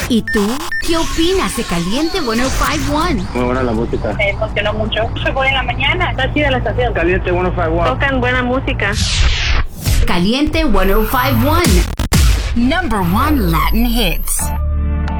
¿Y tú? ¿Qué opinas de Caliente 105.1? Muy buena la música. Me funcionó mucho. Se pone en la mañana. Está chida la estación. Caliente 105.1. Tocan buena música. Caliente 105.1. Number 1 Latin hits.